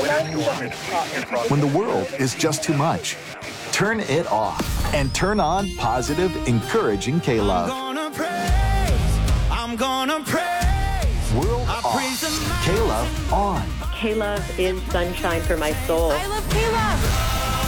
When the world is just too much, turn it off and turn on positive, encouraging K-Love. I'm gonna praise. World off, K-Love on. K-Love is sunshine for my soul. I love K-Love.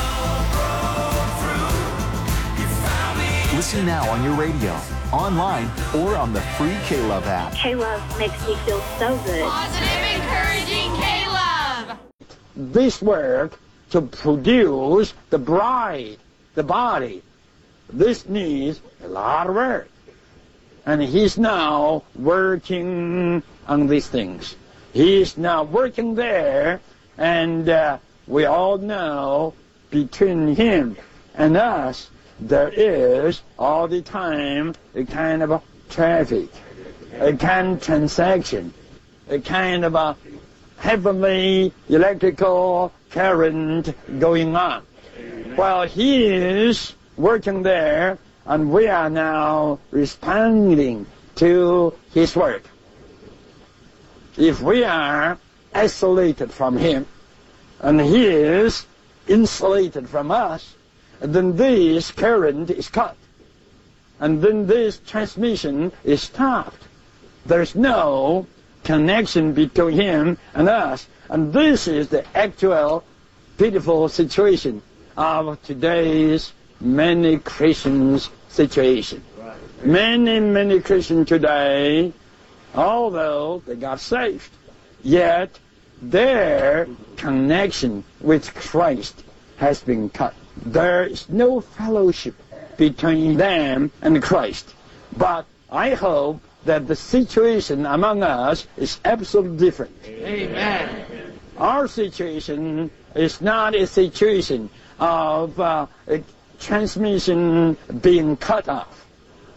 Listen now on your radio, online, or on the free K-Love app. K-Love makes me feel so good. Positive, encouraging K-Love. This work to produce the bride, the body, this needs a lot of work. And he's now working on these things. He's now working there, and we all know between him and us, there is all the time a kind of a traffic, a kind of transaction, a kind of a heavenly electrical current going on. While he is working there, and we are now responding to his work. If we are isolated from him, and he is insulated from us, then this current is cut, and then this transmission is stopped. There's no connection between him and us, and this is the actual pitiful situation of today's many Christians' situation. Many Christians today, although they got saved, yet their connection with Christ has been cut. There is no fellowship between them and Christ. But I hope that the situation among us is absolutely different. Amen. Our situation is not a situation of a transmission being cut off,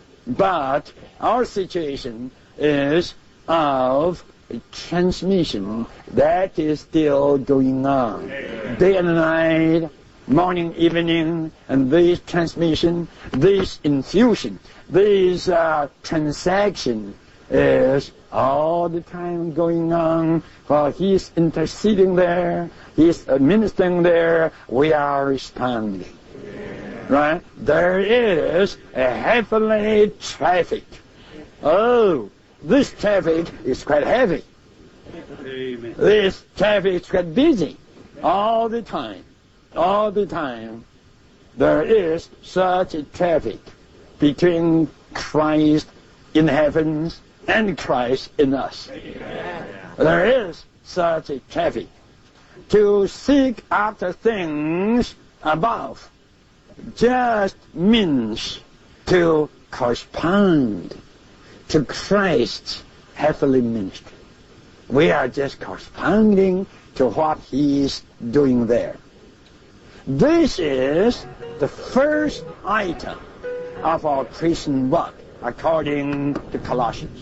but our situation is of a transmission that is still going on day and night, morning, evening, and this transmission, this infusion, this transaction is all the time going on. While he's interceding there, he's administering there, we are responding. Right? There is a heavenly traffic. Oh, this traffic is quite heavy. Amen. This traffic is quite busy all the time. All the time, there is such a traffic between Christ in heaven and Christ in us. Amen. There is such a traffic. To seek after things above just means to correspond to Christ's heavenly ministry. We are just corresponding to what he's doing there. This is the first item of our Christian walk, according to Colossians.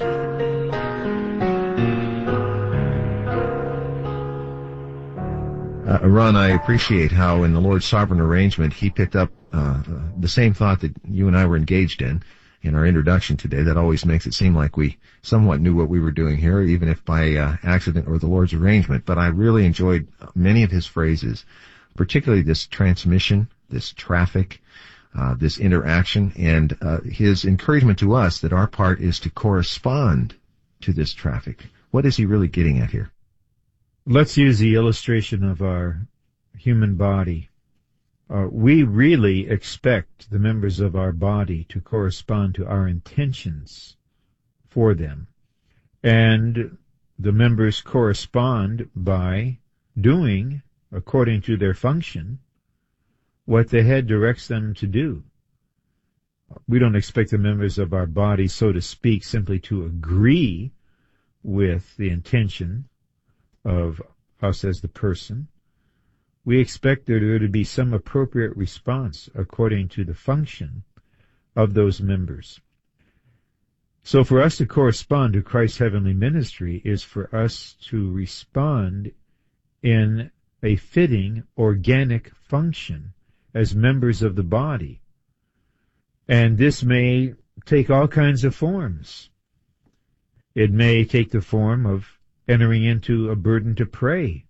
Ron, I appreciate how in the Lord's sovereign arrangement he picked up the same thought that you and I were engaged in our introduction today. That always makes it seem like we somewhat knew what we were doing here, even if by accident or the Lord's arrangement. But I really enjoyed many of his phrases, particularly this transmission, this traffic, this interaction, and his encouragement to us that our part is to correspond to this traffic. What is he really getting at here? Let's use the illustration of our human body. We really expect the members of our body to correspond to our intentions for them. And the members correspond by doing, according to their function, what the head directs them to do. We don't expect the members of our body, so to speak, simply to agree with the intention of us as the person. We expect there to be some appropriate response according to the function of those members. So for us to correspond to Christ's heavenly ministry is for us to respond in a fitting, organic function as members of the body. And this may take all kinds of forms. It may take the form of entering into a burden to pray